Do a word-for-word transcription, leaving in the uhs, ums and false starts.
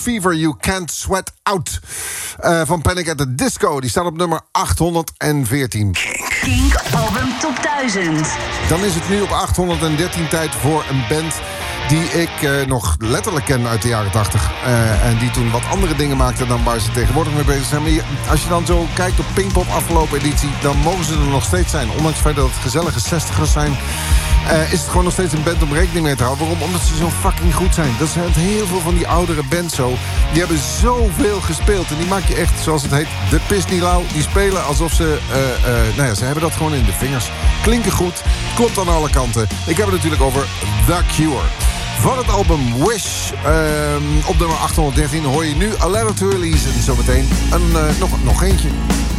Fever, You Can't Sweat Out. Uh, van Panic at the Disco. Die staat op nummer achthonderdveertien. Kink Album Top duizend. Dan is het nu op achthonderddertien tijd voor een band die ik uh, nog letterlijk ken uit de jaren tachtig. Uh, en die toen wat andere dingen maakte dan waar ze tegenwoordig mee bezig zijn. Maar je, als je dan zo kijkt op Pinkpop afgelopen editie, dan mogen ze er nog steeds zijn. Ondanks het feit dat het gezellige zestigers zijn, Uh, is het gewoon nog steeds een band om rekening mee te houden. Waarom? Omdat ze zo fucking goed zijn. Dat zijn heel veel van die oudere bands zo. Die hebben zoveel gespeeld. En die maak je echt, zoals het heet, de pis niet lauw. Die spelen alsof ze... Uh, uh, nou ja, ze hebben dat gewoon in de vingers. Klinken goed. Klopt aan alle kanten. Ik heb het natuurlijk over The Cure. Van het album Wish, uh, op nummer achthonderddertien, hoor je nu A Letter to Elise. En zometeen een, uh, nog, nog eentje.